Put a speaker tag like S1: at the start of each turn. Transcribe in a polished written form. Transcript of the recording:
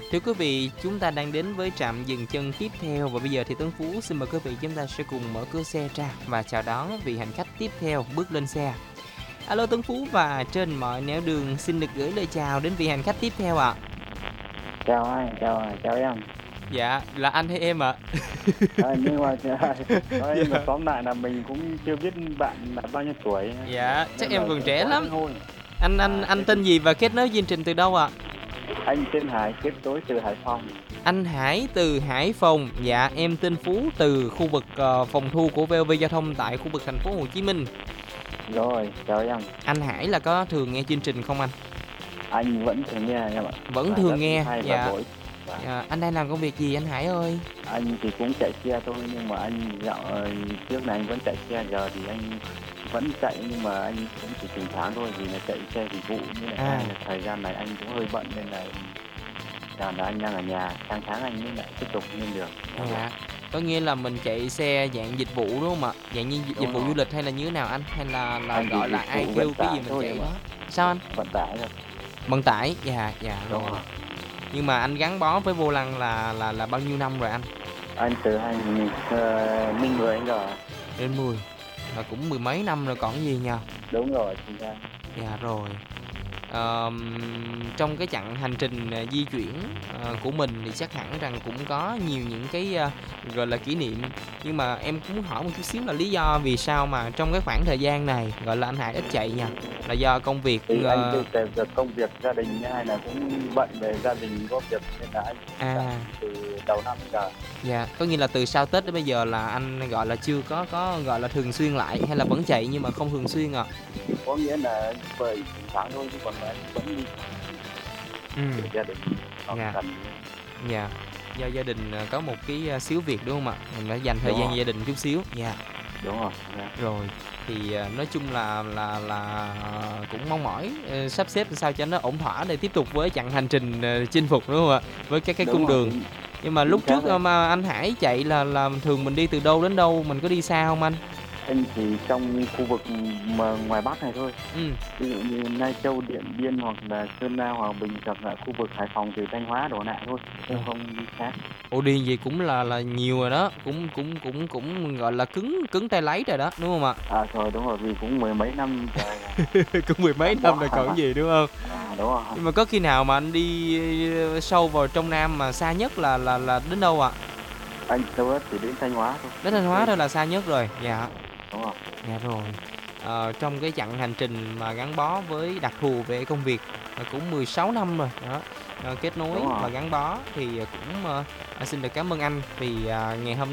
S1: Thưa quý vị, chúng ta đang đến với trạm dừng chân tiếp theo và bây giờ thì Tuấn Phú xin mời quý vị chúng ta sẽ cùng mở cửa xe ra và chào đón vị hành khách tiếp theo bước lên xe. Alo Tuấn Phú và trên mọi nẻo đường xin được gửi lời chào đến vị hành khách tiếp theo ạ.
S2: Chào anh, chào em.
S1: Dạ, là anh hay em ạ?
S2: Nhưng mà nói mà
S1: Dạ.
S2: tóm lại là mình cũng chưa biết bạn là bao nhiêu tuổi,
S1: Dạ, chắc
S2: nên
S1: em
S2: là
S1: còn
S2: cũng
S1: trẻ
S2: khó
S1: lắm.
S2: kết hôn.
S1: Anh tên gì và kết nối chương trình từ đâu ạ?
S2: Anh tên Hải, kết nối từ Hải Phòng.
S1: Anh Hải từ Hải Phòng. Dạ, em tên Phú từ khu vực phòng thu của VOV Giao thông tại khu vực thành phố Hồ Chí Minh.
S2: Rồi, chào em.
S1: Anh Hải là có thường nghe chương trình không anh?
S2: Anh vẫn thường nghe em ạ.
S1: Vẫn
S2: Và rất
S1: thường nghe.
S2: hay và
S1: Dạ.
S2: bổ ích. Và
S1: Dạ. Anh đang làm công việc gì anh Hải ơi?
S2: anh thì cũng chạy xe thôi, nhưng mà anh trước này anh vẫn chạy xe, giờ thì anh vẫn chạy nhưng mà anh cũng chỉ thỉnh thoảng thôi, vì là chạy xe dịch vụ như này.
S1: À.
S2: Thời gian này anh cũng hơi bận nên là anh đang ở nhà, sang tháng anh mới lại tiếp tục lên đường.
S1: Dạ. Có nghĩa là mình chạy xe dạng dịch vụ đúng không ạ? Dạng như dịch vụ
S2: rồi.
S1: du lịch hay là như thế nào anh? Hay là
S2: Anh
S1: gọi
S2: thì
S1: là
S2: dịch
S1: ai
S2: vụ
S1: kêu
S2: vận
S1: cái
S2: tải
S1: gì mình
S2: thôi
S1: chạy
S2: em
S1: đó?
S2: ạ.
S1: Sao anh?
S2: Vận tải rồi.
S1: Vận tải. Dạ, dạ
S2: Đúng
S1: rồi.
S2: rồi.
S1: Nhưng mà anh gắn bó với vô lăng là bao nhiêu năm rồi anh?
S2: Anh từ 2010 anh rồi.
S1: Đến 10. Là cũng mười mấy năm rồi còn gì nha.
S2: Đúng rồi, chính xác.
S1: Dạ rồi. Trong cái chặng hành trình di chuyển của mình thì chắc hẳn rằng cũng có nhiều những cái gọi là kỷ niệm, nhưng mà em cũng muốn hỏi một chút xíu là lý do vì sao mà trong cái khoảng thời gian này gọi là anh Hải ít chạy nha, là do công việc
S2: Thì anh đi về việc công việc gia đình hay là cũng bận về gia đình có việc nên là anh từ đầu năm giờ.
S1: dạ, có nghĩa là từ sau Tết đến bây giờ là anh gọi là chưa có gọi là thường xuyên lại hay là vẫn chạy nhưng mà không thường xuyên à?
S2: Có nghĩa là bởi thỉnh thoảng thôi, chứ còn anh vẫn đi về gia đình họ
S1: Dạ.
S2: cần.
S1: Dạ. Do gia đình có một cái xíu việc đúng không ạ? Mình phải dành thời
S2: Đúng
S1: gian
S2: rồi.
S1: gia đình chút xíu. Dạ.
S2: Đúng rồi. Dạ.
S1: Rồi thì nói chung là cũng mong mỏi sắp xếp làm sao cho nó ổn thỏa để tiếp tục với chặng hành trình chinh phục đúng không ạ? Với cái
S2: Đúng
S1: cung
S2: rồi,
S1: đường. Nhưng mà
S2: chính
S1: lúc
S2: xác
S1: trước
S2: đấy.
S1: mà anh Hải chạy là thường mình đi từ đâu đến đâu, mình có đi xa không anh?
S2: Anh chỉ trong khu vực mà ngoài Bắc này thôi. Ví dụ như Lai Châu, Điện Biên hoặc là Sơn La, Hòa Bình, hoặc là khu vực Hải Phòng từ Thanh Hóa đổ lại thôi, không đi khác.
S1: Ồ điền gì cũng là nhiều rồi đó, cũng gọi là cứng tay lấy rồi đó, đúng không ạ?
S2: Rồi đúng rồi, vì cũng mười mấy năm rồi.
S1: Cũng mười mấy năm rồi còn gì đúng không?
S2: Đúng rồi.
S1: Nhưng mà có khi nào mà anh đi sâu vào trong Nam mà xa nhất là đến đâu ạ?
S2: Anh sâu nhất chỉ đến Thanh Hóa thôi.
S1: Đến Thanh Hóa thôi là xa nhất rồi. Dạ.
S2: Đúng rồi.
S1: Dạ rồi. Trong cái chặng hành trình mà gắn bó với đặc thù về công việc cũng 16 năm rồi đó, kết nối và gắn bó thì cũng xin được cảm ơn anh vì ngày hôm